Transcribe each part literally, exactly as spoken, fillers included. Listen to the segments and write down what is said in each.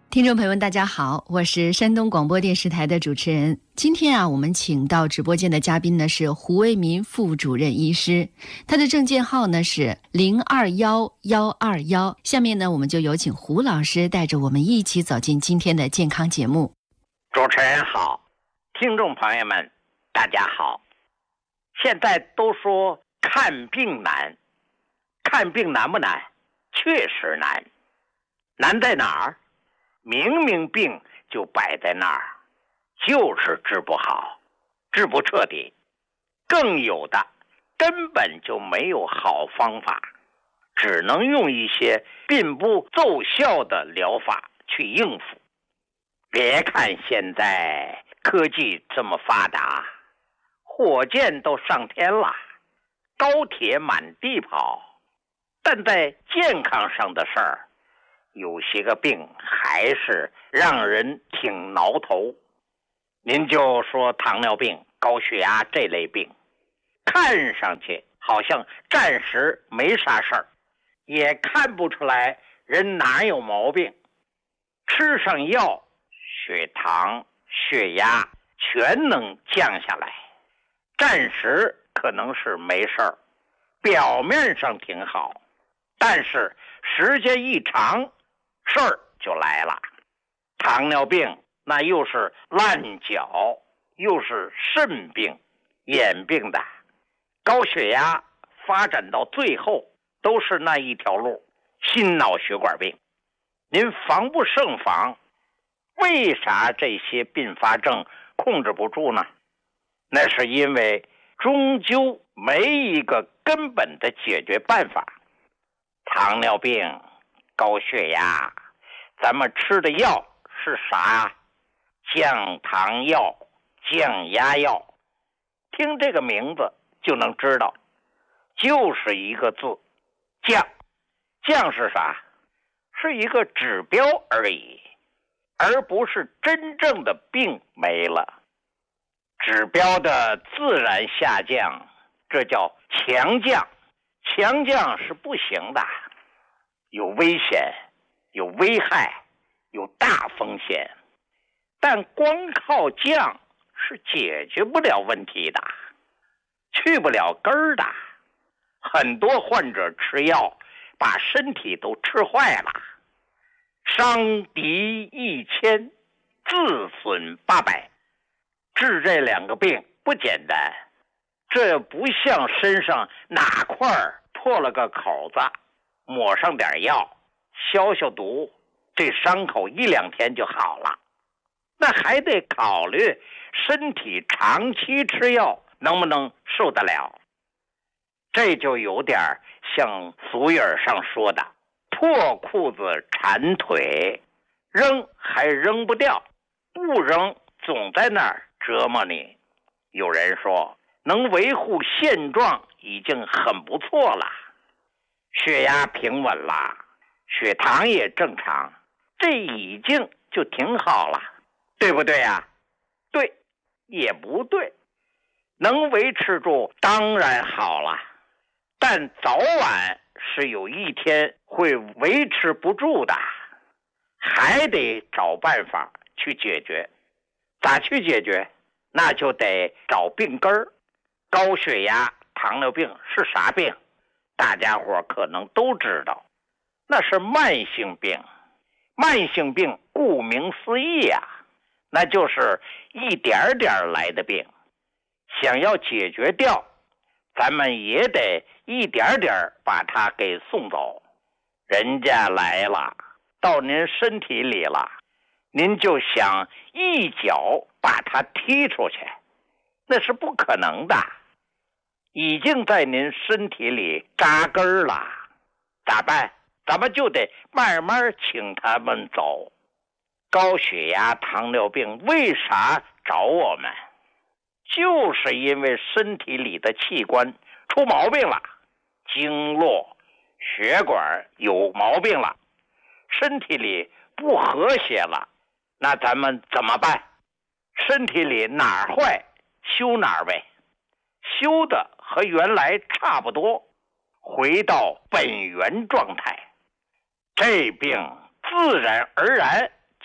听众朋友们大家好，我是山东广播电视台的主持人。今天啊，我们请到直播间的嘉宾呢是胡为民副主任医师，他的证件号呢是零二幺幺二幺。下面呢，我们就有请胡老师带着我们一起走进今天的健康节目。 主持人好，听众朋友们大家好。现在都说看病难，看病难不难？确实难。难在哪儿？明明病就摆在那儿，就是治不好，治不彻底。更有的根本就没有好方法，只能用一些并不奏效的疗法去应付。别看现在科技这么发达，火箭都上天了，高铁满地跑，但在健康上的事儿，有些个病还是让人挺挠头。您就说糖尿病、高血压这类病，看上去好像暂时没啥事儿，也看不出来人哪有毛病。吃上药，血糖、血压全能降下来，暂时可能是没事儿，表面上挺好，但是时间一长，事儿就来了。糖尿病那又是烂脚，又是肾病、眼病的。高血压发展到最后都是那一条路，心脑血管病。您防不胜防，为啥这些并发症控制不住呢？那是因为终究没一个根本的解决办法。糖尿病、高血压，咱们吃的药是啥？降糖药、降压药。听这个名字就能知道，就是一个字，降。降是啥？是一个指标而已，而不是真正的病没了。指标的自然下降，这叫强降。强降是不行的，有危险，有危害，有大风险。但光靠降是解决不了问题的，去不了根儿的。很多患者吃药把身体都吃坏了，伤敌一千，自损八百。治这两个病不简单，这不像身上哪块破了个口子，抹上点药消消毒，这伤口一两天就好了。那还得考虑身体长期吃药能不能受得了。这就有点像俗语上说的破裤子缠腿，扔还扔不掉，不扔总在那儿折磨你。有人说能维护现状已经很不错了，血压平稳了，血糖也正常，这已经就挺好了，对不对呀？对，也不对。能维持住当然好了，但早晚是有一天会维持不住的，还得找办法去解决。咋去解决？那就得找病根儿。高血压、糖尿病是啥病？大家伙可能都知道，那是慢性病。慢性病顾名思义呀、啊，那就是一点点来的病。想要解决掉，咱们也得一点点把它给送走。人家来了，到您身体里了，您就想一脚把它踢出去，那是不可能的。已经在您身体里扎根了，咋办？咱们就得慢慢请他们走。高血压、糖尿病为啥找我们？就是因为身体里的器官出毛病了，经络、血管有毛病了，身体里不和谐了。那咱们怎么办？身体里哪儿坏修哪儿呗，修的和原来差不多，回到本源状态，这病自然而然就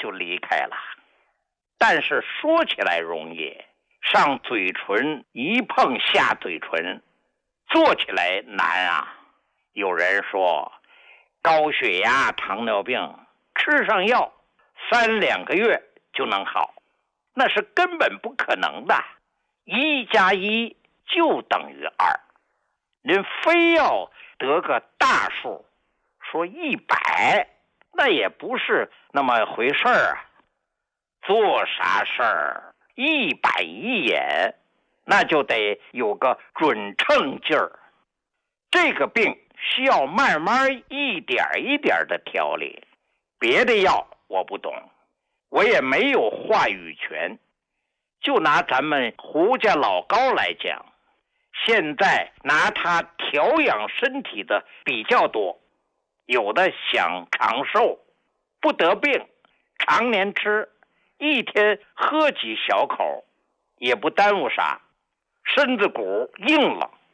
就离开了。但是说起来容易，上嘴唇一碰下嘴唇，做起来难啊。有人说高血压、糖尿病吃上药三两个月就能好，那是根本不可能的。一加一就等于二，您非要得个大数，说一百，那也不是那么回事儿啊。做啥事儿一板一眼，那就得有个准称劲儿。这个病需要慢慢一点一点的调理，别的药我不懂，我也没有话语权。就拿咱们胡家老高来讲，现在拿它调养身体的比较多，有的想长寿，不得病，常年吃，一天喝几小口，也不耽误啥，身子骨硬了，